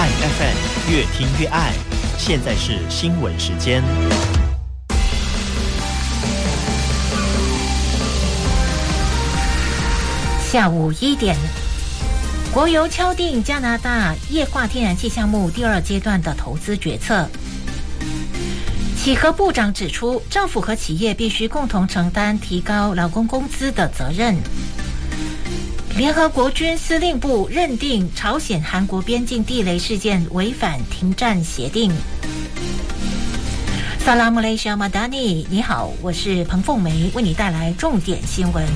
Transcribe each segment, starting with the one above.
爱 FM 越听越爱。现在是新闻时间。 下午1点，国油敲定加拿大液化天然气项目第2阶段的投资决策。企和部长指出，政府和企业必须共同承担提高劳工工资的责任。联合国军司令部认定朝鲜韩国边境地雷事件违反停战协定。萨拉姆雷沙马达尼，你好，我是彭凤梅，为你带来重点新闻。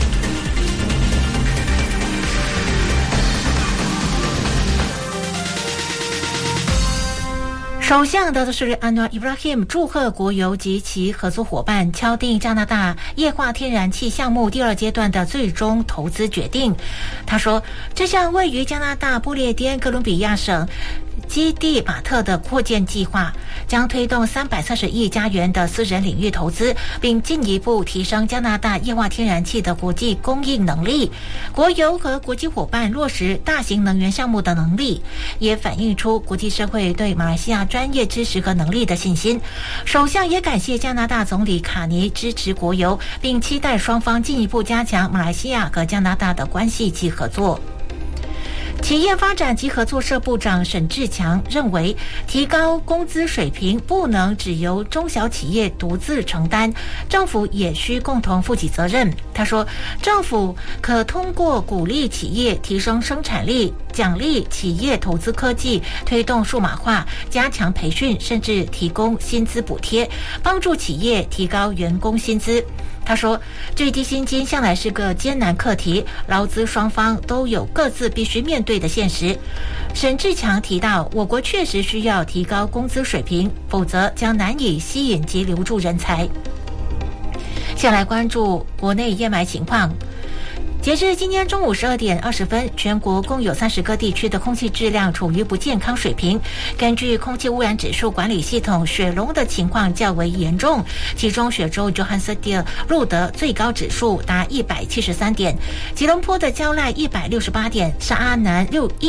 首相德斯里安诺伊布拉希姆祝贺国油及其合作伙伴敲定加拿大液化天然气项目第2阶段的最终投资决定。他说，这项位于加拿大不列颠哥伦比亚省基地马特的扩建计划将推动330亿加元的私人领域投资，并进一步提升加拿大液化天然气的国际供应能力。国油和国际伙伴落实大型能源项目的能力，也反映出国际社会对马来西亚专业知识和能力的信心。首相也感谢加拿大总理卡尼支持国油，并期待双方进一步加强马来西亚和加拿大的关系及合作。企业发展及合作社部长沈志强认为，提高工资水平不能只由中小企业独自承担，政府也需共同负起责任。他说，政府可通过鼓励企业提升生产力，奖励企业投资科技，推动数码化，加强培训，甚至提供薪资补贴，帮助企业提高员工薪资。他说，最低薪金向来是个艰难课题，劳资双方都有各自必须面对的现实。沈志强提到，我国确实需要提高工资水平，否则将难以吸引及留住人才。下来关注国内烟霾情况。截至今天中午12点20分，全国共有30个地区的空气质量处于不健康水平。根据空气污染指数管理系统，雪龙的情况较为严重，其中雪州 Johannesburg 录得最高指数达173点，吉隆坡的蕉赖168点，沙阿南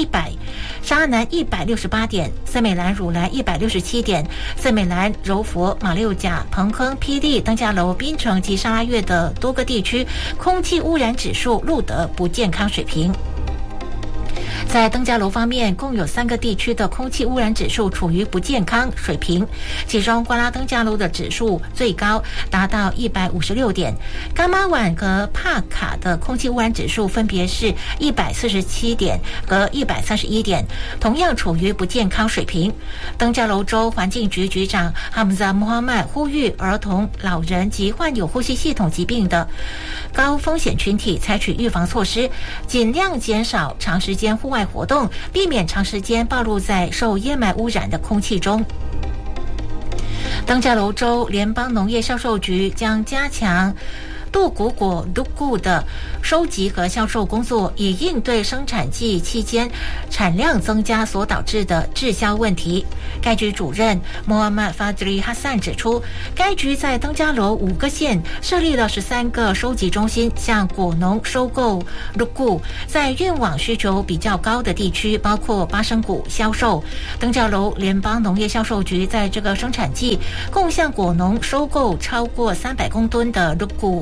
168点，森美兰汝来167点，森美兰、柔佛、马六甲、彭亨、霹雳、登嘉楼、槟城及沙拉越的多个地区空气污染指数录得不健康水平。在登嘉楼方面，共有3个地区的空气污染指数处于不健康水平，其中瓜拉登嘉楼的指数最高达到156点，伽马湾和帕卡的空气污染指数分别是147点和131点，同样处于不健康水平。登嘉楼州环境局局长哈姆扎穆罕曼呼吁儿童、老人及患有呼吸系统疾病的高风险群体采取预防措施，尽量减少长时间户外活动，避免长时间暴露在受烟霾污染的空气中。登嘉楼州联邦农业销售局将加强杜古果杜固的收集和销售工作，以应对生产季期间产量增加所导致的滞销问题。该局主任莫阿曼法德里哈散指出，该局在登嘉楼5个县设立了13个收集中心，向果农收购杜固，在运往需求比较高的地区，包括巴生谷销售。登嘉楼联邦农业销售局在这个生产季共向果农收购超过300公吨的杜固。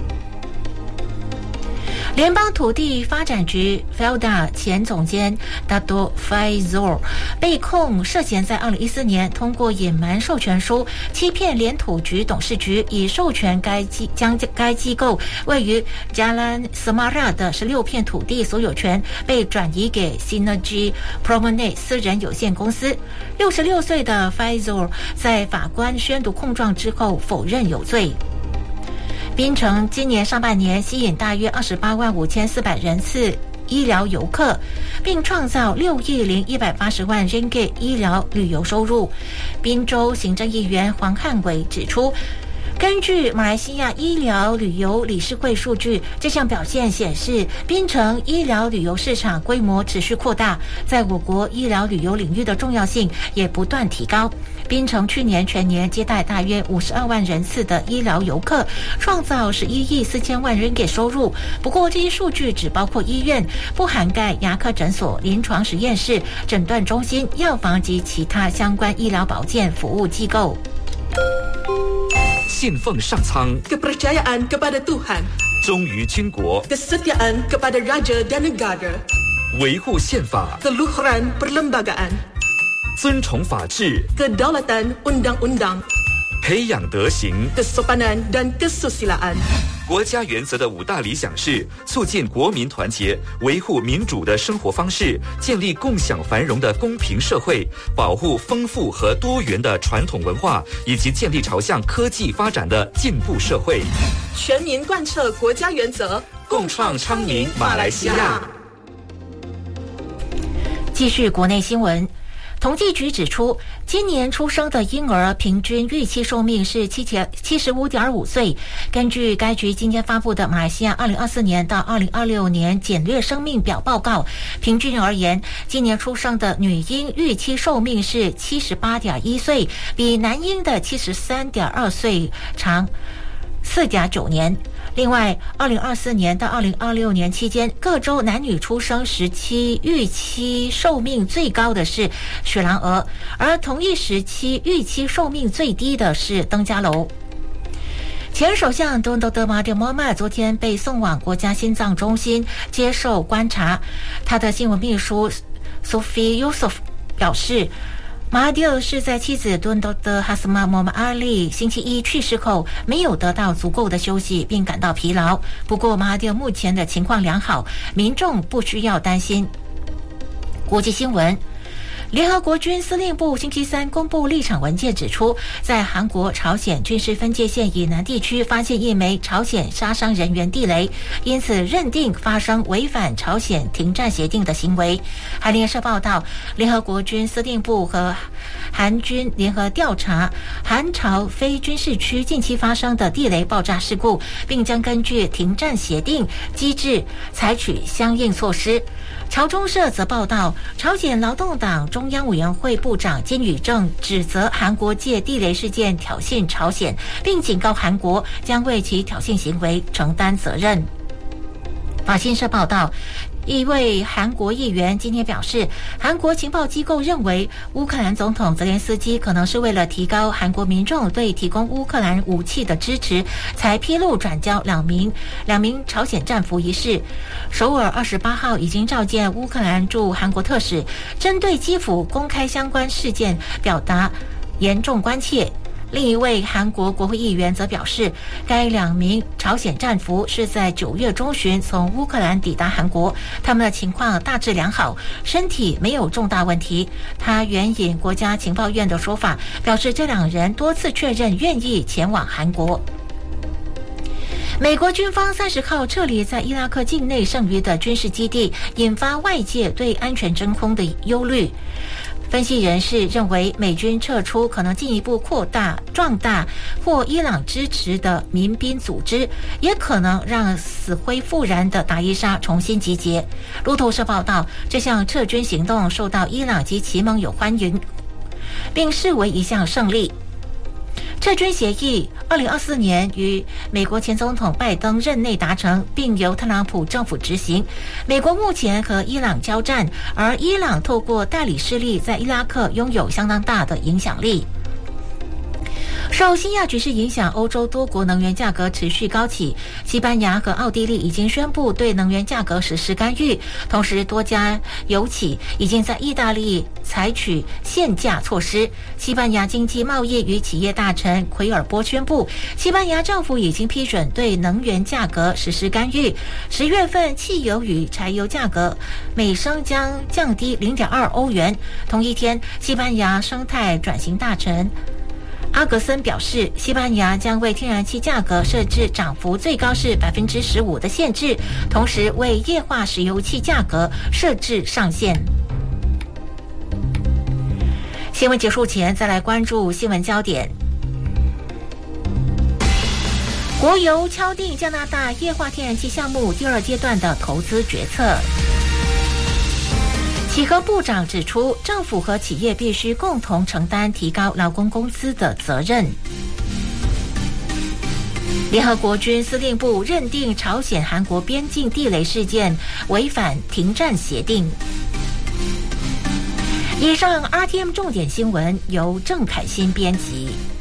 联邦土地发展局 FELDA 前总监 Dato Faizul 被控涉嫌在2014年通过隐瞒授权书欺骗联土局董事局，以授权将该机构位于 Jalan Semara 的16片土地所有权被转移给 Synergy Promenade 私人有限公司。66岁的 Faizul 在法官宣读控状之后否认有罪。槟城今年上半年吸引大约28万5400人次医疗游客，并创造6亿180万 ringgit 医疗旅游收入。滨州行政议员黄汉伟指出， 根据马来西亚医疗旅游理事会数据，这项表现显示，槟城医疗旅游市场规模持续扩大，在我国医疗旅游领域的重要性也不断提高。槟城去年全年接待大约52万人次的医疗游客，创造11亿4千万ringgit收入。不过，这些数据只包括医院，不涵盖牙科诊所、临床实验室、诊断中心、药房及其他相关医疗保健服务机构。 信奉上苍 kepercayaan kepada Tuhan 忠于军国 kesetiaan kepada raja dan negara 维护宪法 keluhuran perlembagaan 尊崇法治 kedaulatan undang-undang 培养德行 kesopanan dan kesusilaan 国家原则的5大理想是促进国民团结，维护民主的生活方式，建立共享繁荣的公平社会，保护丰富和多元的传统文化，以及建立朝向科技发展的进步社会。 全民贯彻国家原则， 共创昌明马来西亚。 继续国内新闻。统计局指出，今年出生的婴儿平均预期寿命是75.5岁。根据该局今天发布的马来西亚2024年到2026年简略生命表报告，平均而言，今年出生的女婴预期寿命是78.1岁，比男婴的73.2岁长4.9年。另外，2024年到2026年期间，各州男女出生时期预期寿命最高的是雪兰莪，而同一时期预期寿命最低的是登嘉楼。前首相敦多德马丁莫曼昨天被送往国家心脏中心接受观察，他的新闻秘书 Sophie Yusuf 表示，马哈迪尔是在妻子敦多德哈斯玛莫曼阿利星期一去世后没有得到足够的休息，并感到疲劳。不过，马哈迪尔目前的情况良好，民众不需要担心。国际新闻。联合国军司令部星期三公布立场文件，指出在韩国朝鲜军事分界线以南地区发现一枚朝鲜杀伤人员地雷，因此认定发生违反朝鲜停战协定的行为。韩联社报道，联合国军司令部和韩军联合调查韩朝非军事区近期发生的地雷爆炸事故，并将根据停战协定机制采取相应措施。朝中社则报道，朝鲜劳动党中央委员会部长金宇正指责韩国借地雷事件挑衅朝鲜，并警告韩国将为其挑衅行为承担责任。法新社报道，一位韩国议员今天表示，韩国情报机构认为乌克兰总统泽连斯基可能是为了提高韩国民众对提供乌克兰武器的支持，才披露转交两名朝鲜战俘一事。首尔28号已经召见乌克兰驻韩国特使，针对基辅公开相关事件表达严重关切。另一位韩国国会议员则表示，该2名朝鲜战俘是在9月中旬从乌克兰抵达韩国，他们的情况大致良好，身体没有重大问题。他援引国家情报院的说法，表示这2人多次确认愿意前往韩国。美国军方30号撤离在伊拉克境内剩余的军事基地，引发外界对安全真空的忧虑。分析人士认为，美军撤出可能进一步壮大或伊朗支持的民兵组织，也可能让死灰复燃的达伊沙重新集结。路透社报道，这项撤军行动受到伊朗及其盟友欢迎，并视为一项胜利。撤军协议2024年于美国前总统拜登任内达成，并由特朗普政府执行。美国目前和伊朗交战，而伊朗透过代理势力在伊拉克拥有相当大的影响力。受新亚局势影响，欧洲多国能源价格持续高企。西班牙和奥地利已经宣布对能源价格实施干预，同时多家油企已经在意大利采取限价措施。西班牙经济贸易与企业大臣奎尔波宣布，西班牙政府已经批准对能源价格实施干预。10月份汽油与柴油价格每升将降低0.2欧元。同一天，西班牙生态转型大臣阿格森表示，西班牙将为天然气价格设置涨幅最高是15%的限制，同时为液化石油气价格设置上限。新闻结束前，再来关注新闻焦点。 国油敲定加拿大液化天然气项目第2阶段的投资决策。企和部长指出，政府和企业必须共同承担提高劳工工资的责任。联合国军司令部认定朝鲜韩国边境地雷事件违反停战协定。以上 RTM 重点新闻由郑凯欣编辑。